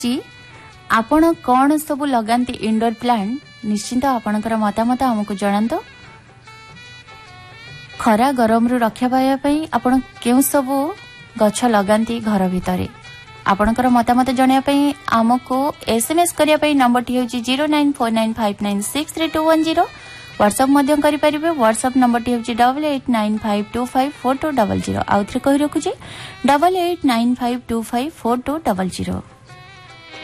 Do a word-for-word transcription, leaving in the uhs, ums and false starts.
जी आपण कौन सब लगाती इंडोर प्लांट निश्चिंत आपणकर मतामत आमको जणांतो। खरा गरम रु रक्षा पाई आपण केउ सब गछ लगाती घर भितर आपणकर मतामत जणाया पई आमको एसएमएस करिया पई नंबर टी होची zero nine four nine five nine six three to one zero. WhatsApp मध्यम करि परिबे। व्हाट्सएप नंबर टी होची double eight nine five to five four to double zero. आउथरे कहि रखुची double eight nine five to five four to double zero.